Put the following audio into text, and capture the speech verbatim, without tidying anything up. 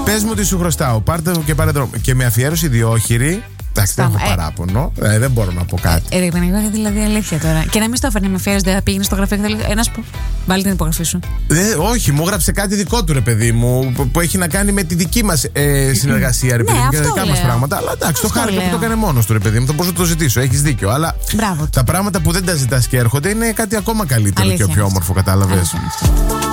Πες μου τι σου χρωστάω. Πάρτε και πάρε δρόμο. Και με αφιέρωση διόχειρη. Εντάξει, δεν έχω ε, παράπονο. Ε, δεν μπορώ να πω κάτι. Ε, ρε Παναγιώτη, δηλαδή αλήθεια τώρα. Και να μην στο έφερνε με αφιέρωση, δεν θα πήγαινε στο γραφείο και θα λέει: Ένα που. Βάλει την υπογραφή σου. Ε, όχι, μου έγραψε κάτι δικό του, ρε παιδί μου, που, που έχει να κάνει με τη δική μας ε, συνεργασία, ρε παιδί μου, ναι, και τα δικά μας πράγματα. Αλλά εντάξει, το χάρηκα που το έκανε μόνος του, ρε παιδί μου. Θα μπορούσα να το ζητήσω. Έχεις δίκιο. Αλλά μπράβο. Τα πράγματα που δεν τα ζητάς και έρχονται είναι κάτι ακόμα καλύτερο. Αλήθεια, και πιο όμορφο, κατάλαβες.